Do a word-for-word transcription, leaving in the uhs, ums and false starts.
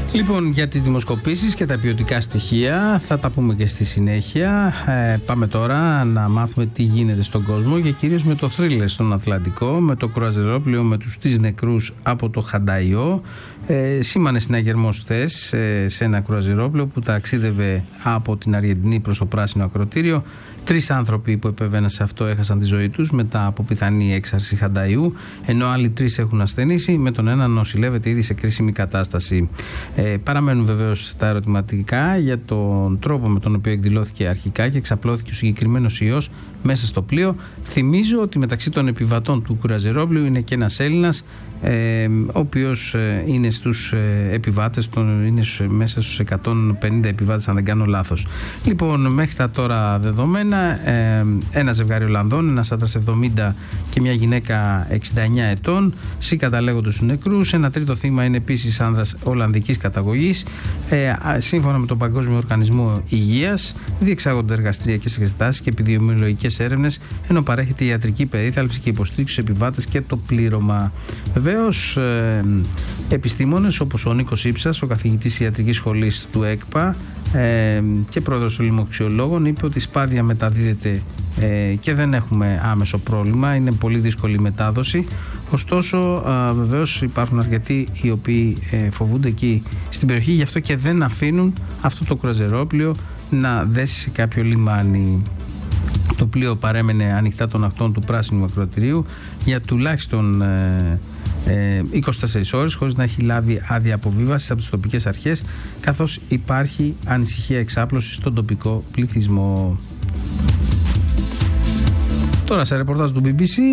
Λοιπόν, για τις δημοσκοπήσεις και τα ποιοτικά στοιχεία θα τα πούμε και στη συνέχεια. Ε, πάμε τώρα να μάθουμε τι γίνεται στον κόσμο και κυρίως με το θρίλερ στον Ατλαντικό, με το κρουαζιερόπλοιο με τους τρεις νεκρούς από το Χανταϊό. Ε, σήμανε συναγερμός χθες ε, σε ένα κρουαζιερόπλοιο που ταξίδευε από την Αργεντινή προς το πράσινο ακρωτήριο. Τρεις άνθρωποι που επέβαιναν σε αυτό έχασαν τη ζωή τους μετά από πιθανή έξαρση Χανταϊού, ενώ άλλοι τρεις έχουν ασθενήσει, με τον έναν νοσηλεύεται ήδη σε κρίσιμη κατάσταση. Ε, παραμένουν βεβαίως τα ερωτηματικά για τον τρόπο με τον οποίο εκδηλώθηκε αρχικά και εξαπλώθηκε ο συγκεκριμένος ιός μέσα στο πλοίο. Θυμίζω ότι μεταξύ των επιβατών του κρουαζιερόπλοιου είναι και ένας Έλληνας, ε, ο οποίος ε, είναι στους ε, επιβάτες, τον, είναι στους, μέσα στους εκατόν πενήντα επιβάτες, αν δεν κάνω λάθος. Λοιπόν, μέχρι τα τώρα δεδομένα, ε, ένα ζευγάρι Ολλανδών, ένας άντρας εβδομήντα και μια γυναίκα εξήντα εννέα ετών, συγκαταλέγονται στους νεκρούς. Ένα τρίτο θύμα είναι επίσης άνδρας ολλανδικής καταγωγής. Ε, σύμφωνα με τον Παγκόσμιο Οργανισμό Υγείας, διεξάγονται εργαστηριακές εξετάσεις και επιδημιολογικές έρευνες, ενώ παρέχεται ιατρική περίθαλψη και υποστήριξη στους επιβάτες και το πλήρωμα. Βεβαίως, ε, επιστήμονες όπως ο Νίκος Ήψας, ο καθηγητής ιατρικής σχολής του ΕΚΠΑ ε, και πρόεδρος των λοιμοξιολόγων, είπε ότι σπάδια μεταδίδεται ε, και δεν έχουμε άμεσο πρόβλημα, είναι πολύ δύσκολη η μετάδοση. Ωστόσο, ε, βεβαίως υπάρχουν αρκετοί οι οποίοι ε, φοβούνται εκεί στην περιοχή, γι' αυτό και δεν αφήνουν αυτό το κρουαζιερόπλοιο να δέσει σε κάποιο λιμάνι. Το πλοίο παρέμενε ανοιχτά των ακτών του πράσινου ακροατηρίου για τουλάχιστον ε, ε, είκοσι τέσσερις ώρες χωρίς να έχει λάβει άδεια αποβίβασης από τις τοπικές αρχές, καθώς υπάρχει ανησυχία εξάπλωσης στον τοπικό πληθυσμό. Τώρα σε ρεπορτάζ του μπι μπι σι.